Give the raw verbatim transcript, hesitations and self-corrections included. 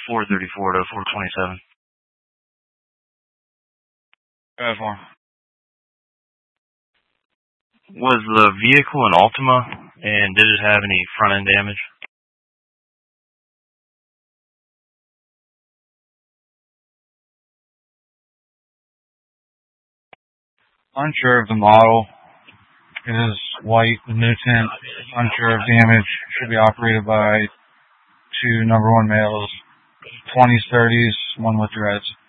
four thirty-four to four twenty-seven. Go for. Was the vehicle an Altima, and did it have any front end damage? Unsure of the model. It is white, the new tint. Unsure of damage. Should be operated by two number one males. twenties, thirties, one with dreads.